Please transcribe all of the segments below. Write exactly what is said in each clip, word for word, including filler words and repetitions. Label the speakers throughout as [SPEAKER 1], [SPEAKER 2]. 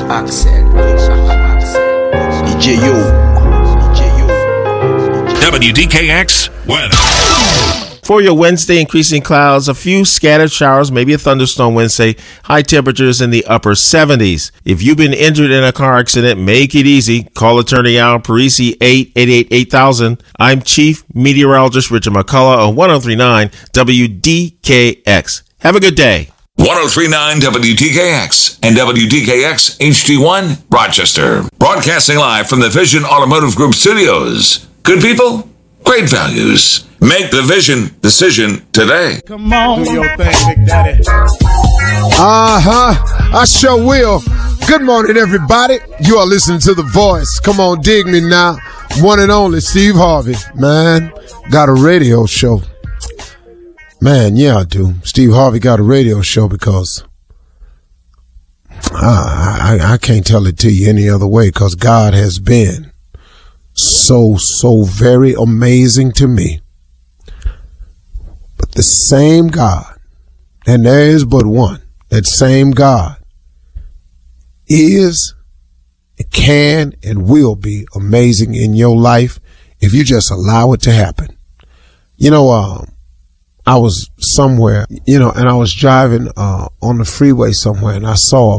[SPEAKER 1] Axel. D J Yo.
[SPEAKER 2] W D K X weather.
[SPEAKER 3] For your Wednesday, increasing clouds, a few scattered showers, maybe a thunderstorm Wednesday, high temperatures in the upper seventies. If you've been injured in a car accident, make it easy. Call attorney Al Parisi, eight eight eight, eight thousand. I'm Chief Meteorologist Richard McCullough on one oh three point nine W D K X. Have a good day.
[SPEAKER 2] one oh three point nine W D K X and W D K X H D one, Rochester. Broadcasting live from the Vision Automotive Group studios. Good people, great values. Make the Vision decision today.
[SPEAKER 4] Come on. Do your thing, Big Daddy.
[SPEAKER 5] Uh-huh. I sure will. Good morning, everybody. You are listening to The Voice. Come on, dig me now. One and only Steve Harvey. Man, got a radio show. Man, yeah, I do. Steve Harvey got a radio show because I, I, I can't tell it to you any other way, because God has been so, so very amazing to me. But the same God, and there is but one, that same God is, can, and will be amazing in your life if you just allow it to happen. You know, um, I was somewhere, you know, and I was driving uh, on the freeway somewhere, and I saw a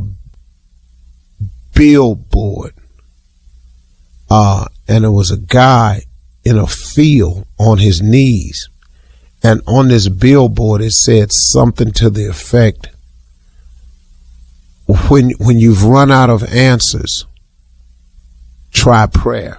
[SPEAKER 5] billboard. Uh, and it was a guy in a field on his knees. And on this billboard, it said something to the effect, when, when you've run out of answers, try prayer.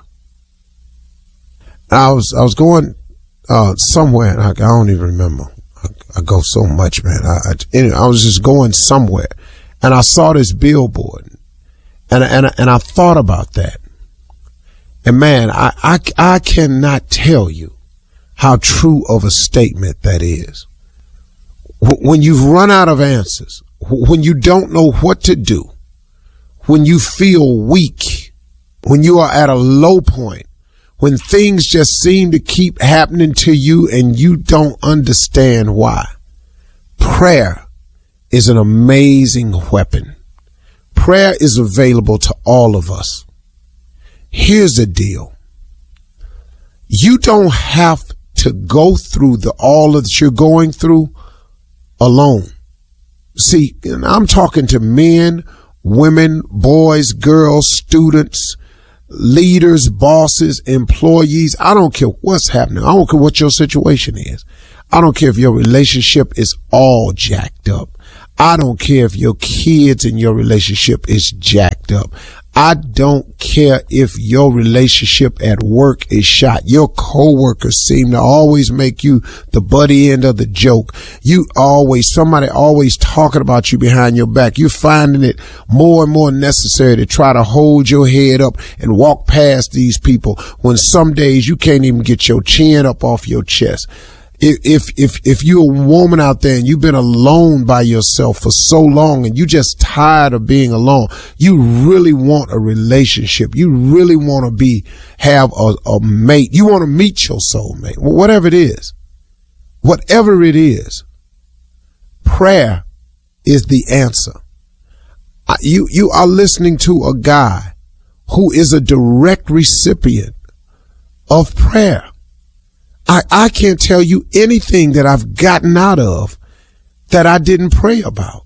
[SPEAKER 5] I was, I was going, uh, somewhere, and I, I don't even remember. I, I go so much, man. I, I, anyway, I was just going somewhere, and I saw this billboard, and, and, and I thought about that. And man, I, I, I cannot tell you how true of a statement that is. When you've run out of answers, when you don't know what to do, when you feel weak, when you are at a low point, when things just seem to keep happening to you and you don't understand why, prayer is an amazing weapon. Prayer is available to all of us. Here's the deal. You don't have to go through the all that you're going through alone. See, I'm talking to men, women, boys, girls, students, leaders, bosses, employees. I don't care what's happening. I don't care what your situation is. I don't care if your relationship is all jacked up. I don't care if your kids and your relationship is jacked up. I don't care if your relationship at work is shot. Your coworkers seem to always make you the buddy end of the joke. You always, somebody always talking about you behind your back. You're finding it more and more necessary to try to hold your head up and walk past these people when some days you can't even get your chin up off your chest. If, if, if you're a woman out there and you've been alone by yourself for so long and you just tired of being alone, you really want a relationship. You really want to be, have a, a mate. You want to meet your soulmate, whatever it is, whatever it is, prayer is the answer. You, you are listening to a guy who is a direct recipient of prayer. I, I can't tell you anything that I've gotten out of that I didn't pray about.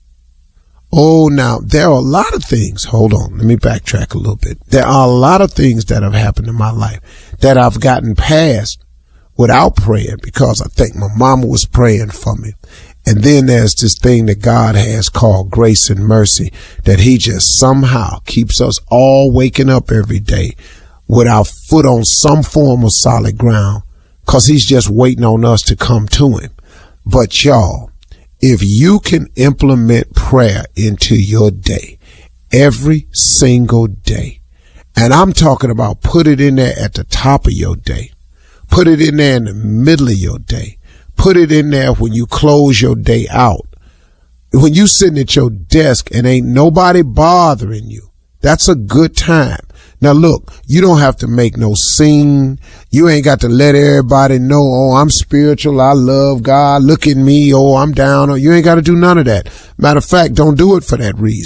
[SPEAKER 5] Oh, now, there are a lot of things. Hold on. Let me backtrack a little bit. There are a lot of things that have happened in my life that I've gotten past without praying because I think my mama was praying for me. And then there's this thing that God has called grace and mercy, that he just somehow keeps us all waking up every day with our foot on some form of solid ground, because he's just waiting on us to come to him. But y'all, if you can implement prayer into your day, every single day, and I'm talking about put it in there at the top of your day, put it in there in the middle of your day, put it in there when you close your day out, when you sitting at your desk and ain't nobody bothering you, that's a good time. Now look, you don't have to make no scene. You ain't got to let everybody know, oh, I'm spiritual, I love God, look at me, oh, I'm down. You ain't got to do none of that. Matter of fact, don't do it for that reason.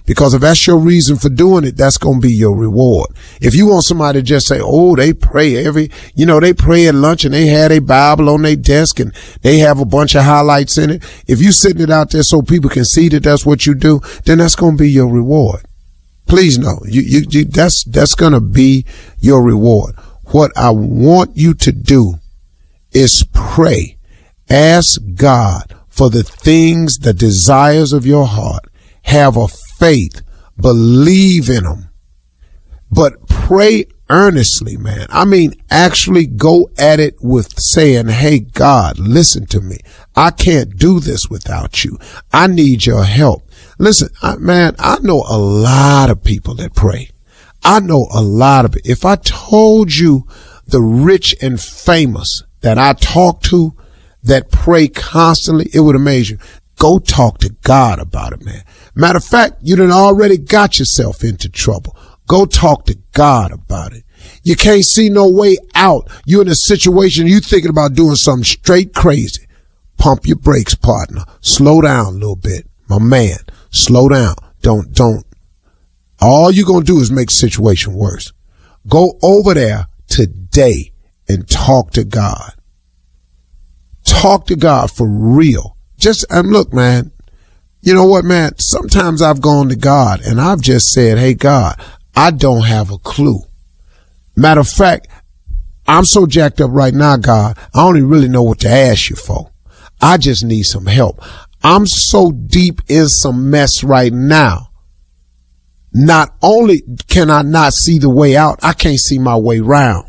[SPEAKER 5] Because if that's your reason for doing it, that's going to be your reward. If you want somebody to just say, oh, they pray every, you know, they pray at lunch and they had a Bible on their desk and they have a bunch of highlights in it. If you sitting it out there so people can see that that's what you do, then that's going to be your reward. Please know, you, you, you that's, that's going to be your reward. What I want you to do is pray. Ask God for the things, the desires of your heart. Have a faith, believe in them, but pray earnestly, man. I mean, actually go at it with saying, hey, God, listen to me. I can't do this without you. I need your help. Listen, I, man, I know a lot of people that pray. I know a lot of it. If I told you the rich and famous that I talk to that pray constantly, it would amaze you. Go talk to God about it, man. Matter of fact, you done already got yourself into trouble. Go talk to God about it. You can't see no way out. You're in a situation you thinking about doing something straight crazy. Pump your brakes, partner. Slow down a little bit. My man, slow down. Don't, don't. All you're going to do is make the situation worse. Go over there today and talk to God. Talk to God for real. Just, and look, man, you know what, man? Sometimes I've gone to God and I've just said, hey, God, I don't have a clue. Matter of fact, I'm so jacked up right now, God, I don't even really know what to ask you for. I just need some help. I'm so deep in some mess right now. Not only can I not see the way out, I can't see my way round.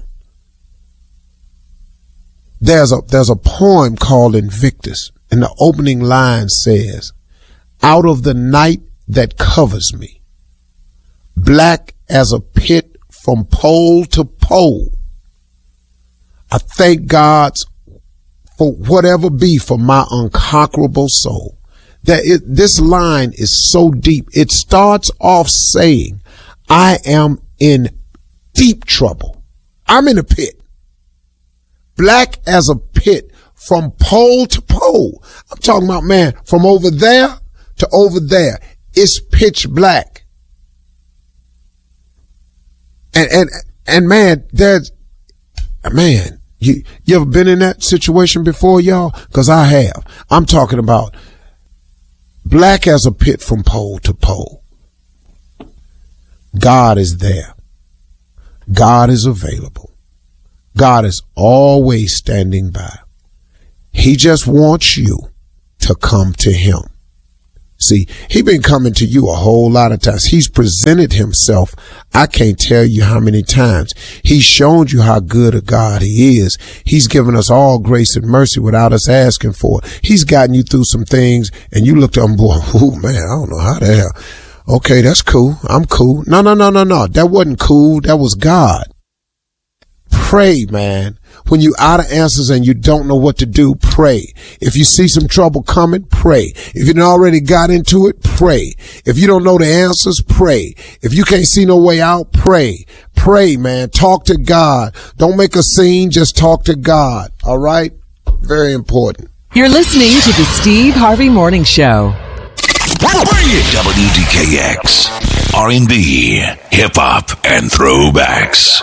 [SPEAKER 5] There's a, there's a poem called Invictus. And the opening line says, out of the night that covers me, black as a pit from pole to pole, I thank God for whatever be for my unconquerable soul. That it, this line is so deep. It starts off saying, I am in deep trouble. I'm in a pit. Black as a pit. From pole to pole. I'm talking about, man, from over there to over there. It's pitch black. And, and, and man, there's, man, you, you ever been in that situation before, y'all? Cause I have. I'm talking about black as a pit from pole to pole. God is there. God is available. God is always standing by. He just wants you to come to him. See, he been coming to you a whole lot of times. He's presented himself. I can't tell you how many times. He's shown you how good a God he is. He's given us all grace and mercy without us asking for it. He's gotten you through some things and you looked up and boy, oh man, I don't know how the hell. Okay, that's cool. I'm cool. No, no, no, no, no. That wasn't cool. That was God. Pray, man. When you're out of answers and you don't know what to do, pray. If you see some trouble coming, pray. If you already got into it, pray. If you don't know the answers, pray. If you can't see no way out, pray. Pray, man. Talk to God. Don't make a scene. Just talk to God. All right? Very important.
[SPEAKER 6] You're listening to the Steve Harvey Morning Show.
[SPEAKER 2] W D K X, R and B, hip hop, and throwbacks.